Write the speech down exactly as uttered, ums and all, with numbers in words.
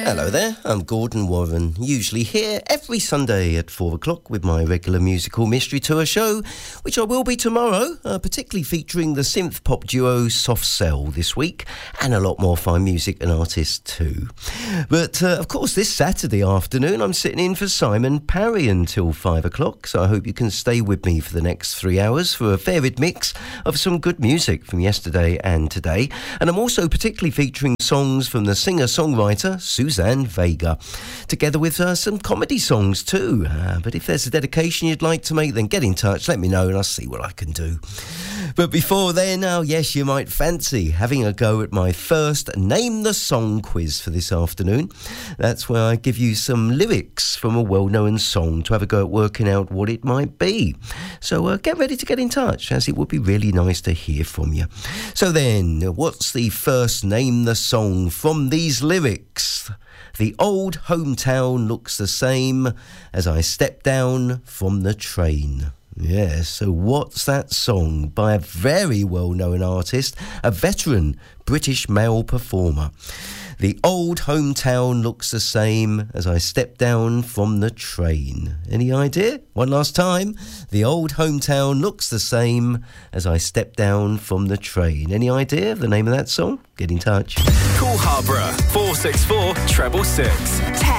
Hello there, I'm Gordon Warren, usually here every Sunday at four o'clock with my regular musical mystery tour show, which I will be tomorrow, uh, particularly featuring the synth pop duo Soft Cell this week, and a lot more fine music and artists too. But uh, of course this Saturday afternoon I'm sitting in for Simon Parry until five o'clock, so I hope you can stay with me for the next three hours for a varied mix of some good music from yesterday and today. And I'm also particularly featuring songs from the singer-songwriter Suzanne Vega, together with uh, some comedy songs too. Uh, but if there's a dedication you'd like to make, then get in touch, let me know, and I'll see what I can do. But before then, now, yes, you might fancy having a go at my first Name the Song quiz for this afternoon. That's where I give you some lyrics from a well-known song to have a go at working out what it might be. So uh, get ready to get in touch, as it would be really nice to hear from you. So then, what's the first Name the Song from these lyrics? The old hometown looks the same as I step down from the train. Yeah, so what's that song by a very well-known artist, a veteran British male performer? The old hometown looks the same as I step down from the train. Any idea? One last time. The old hometown looks the same as I step down from the train. Any idea of the name of that song? Get in touch. Call Harborough four six four treble six.